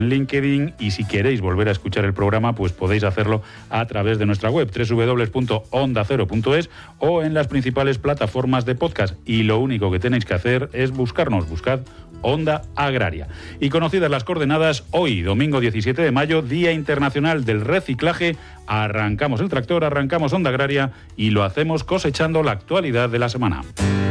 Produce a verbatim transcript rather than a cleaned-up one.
LinkedIn, y si queréis volver a escuchar el programa, pues podéis hacerlo a través de nuestra web doble u doble u doble u punto onda cero punto es o en las principales plataformas de podcast, y lo único que tenéis que hacer es buscarnos, buscad Onda Agraria. Y conocidas las coordenadas, hoy, domingo diecisiete de mayo, Día Internacional del Reciclaje, arrancamos el tractor, arrancamos Onda Agraria y lo hacemos cosechando la actualidad de la semana.